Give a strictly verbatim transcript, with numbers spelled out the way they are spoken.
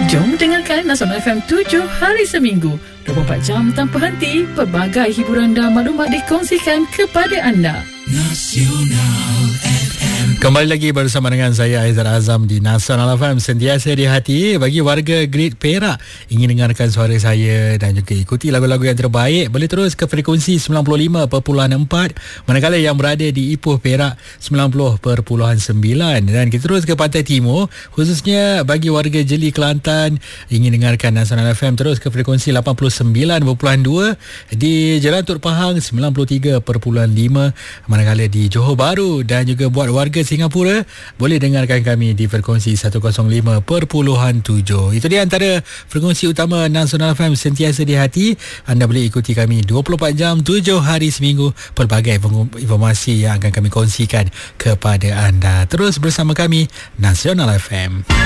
Jom dengarkan Nasional F M tujuh hari seminggu, dua puluh empat jam tanpa henti. Pelbagai hiburan dan maklumat dikongsikan kepada anda. Nasional F M. Kembali lagi bersama dengan saya Aizat Azam di Nasional F M. Sentiasa di hati bagi warga Great Perak. Ingin dengarkan suara saya dan juga ikuti lagu-lagu yang terbaik, boleh terus ke frekuensi sembilan puluh lima perpuluhan empat. Manakala yang berada di Ipoh Perak sembilan puluh perpuluhan sembilan. Dan kita terus ke Pantai Timur, khususnya bagi warga Jeli Kelantan. Ingin dengarkan Nasional F M, terus ke frekuensi lapan puluh sembilan perpuluhan dua. Di Jalan Tut Pahang sembilan puluh tiga perpuluhan lima. Manakala di Johor Bahru dan juga buat warga Singapura, boleh dengarkan kami di frekuensi seratus lima perpuluhan tujuh. Itu dia antara frekuensi utama Nasional F M, sentiasa di hati. Anda boleh ikuti kami dua puluh empat jam, tujuh hari seminggu. Pelbagai informasi yang akan kami kongsikan kepada anda. Terus bersama kami, Nasional F M.